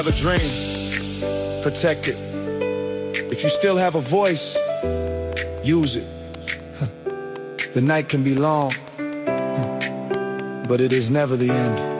Have a dream, protect it. If you still have a voice, use it. The night can be long, but it is never the end.